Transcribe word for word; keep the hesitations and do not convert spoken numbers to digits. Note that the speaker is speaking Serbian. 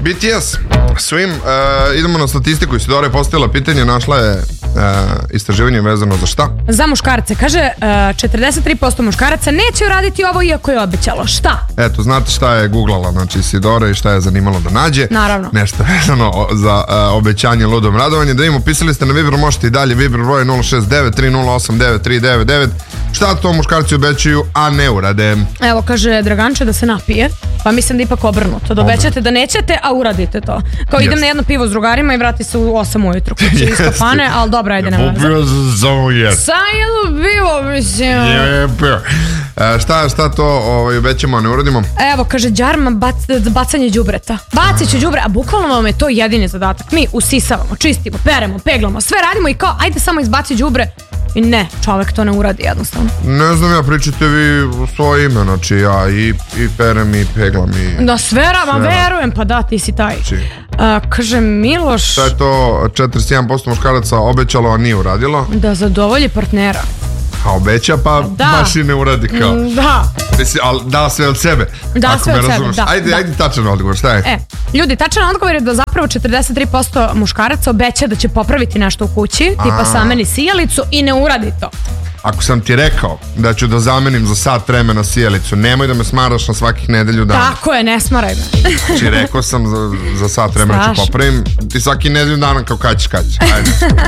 B T S, Swim, uh, idemo na statistiku. Isidora je postavila pitanje, našla je uh, istraživanje vezano za šta? Za muškarce. Kaže, uh, četrdeset tri posto muškaraca neće uraditi ovo iako je obećalo. Šta? Eto, znate šta je googlala, znači Isidora, i šta je zanimalo da nađe. Naravno. Nešto vezano za uh, obećanje ludom radovanje. Da im upisali ste na Viber, možete i dalje. Viber broj nula šest devet tri nula osam devet tri devet devet. Šta to muškarci obećaju, a ne urade? Evo, kaže Draganče da se napije, pa mislim da ipak obrnuto. Da obećate da nećete, a uradite to. Kao idem Yes. na jedno pivo s drugarima i vrati se u osam ujutru. Kuće Yes. isto pane, ali dobro, ajde, nema veze. Popio sam samo jedno. Sa jedno pivo, mislim. Jepio. E, šta, šta to ovaj, obećamo, a ne uradimo? Evo, kaže Đarma, bac, bacanje đubreta. Bacit ću đubre, a bukvalno vam je to jedini zadatak. Mi usisavamo, čistimo, peremo, peglamo, sve radimo i kao, ajde samo izbaci đubre. I ne, čovek to ne uradi jednostavno. Ne znam ja, pričate vi u svoje ime, znači ja i, i perem i peglam i... Da, svera, ma verujem, pa da, ti si taj. A, kaže Miloš... Šta je to, četrdeset jedan posto muškaraca obećalo, a nije uradilo? Da zadovolji partnera. A obeća, pa da. baš i ne uradi kao. Da. Mislim, ali da sve od sebe. Da, ako sve me od sebe, razumeš. da. Ajde, da. ajde tačan odgovor, šta je? E, ljudi, tačan odgovor je da zapravo četrdeset tri posto muškaraca obeća da će popraviti nešto u kući, tipa sameni sijalicu i ne uradi to. Ako sam ti rekao da ću da zamenim za sat vremena sijalicu, nemoj da me smaraš na svakih nedelju dana. Tako je, ne smaraj me. Znači, rekao sam za, za sat vremena ću popravim, ti svaki nedelju dana kao kad ćeš, kad ćeš. Ajde.